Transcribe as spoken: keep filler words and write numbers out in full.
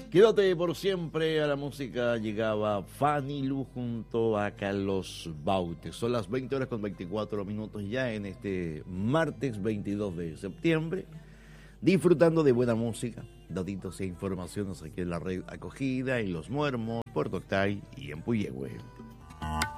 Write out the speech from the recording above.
Quédate por siempre a la música. Llegaba Fanny Lu junto a Carlos Baute. Son las veinte horas con veinticuatro minutos ya en este martes veintidós de septiembre. Disfrutando de buena música, datitos e informaciones aquí en la red acogida, en Los Muermos, Puerto Octay y en Puyehue.